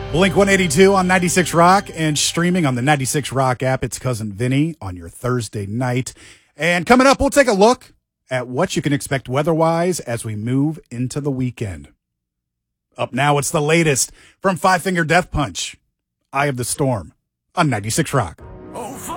Blink 182 on 96 Rock and streaming on the 96 Rock app. It's Cousin Vinny on your Thursday night. And coming up, we'll take a look at what you can expect weather-wise as we move into the weekend. Up now, it's the latest from Five Finger Death Punch, Eye of the Storm on 96 Rock.